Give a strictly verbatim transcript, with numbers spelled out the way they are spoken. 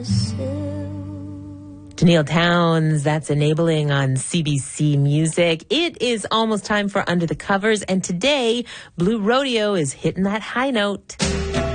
Tennille Townes, that's Enabling on C B C Music. It is almost time for Under the Covers, and today, Blue Rodeo is hitting that high note.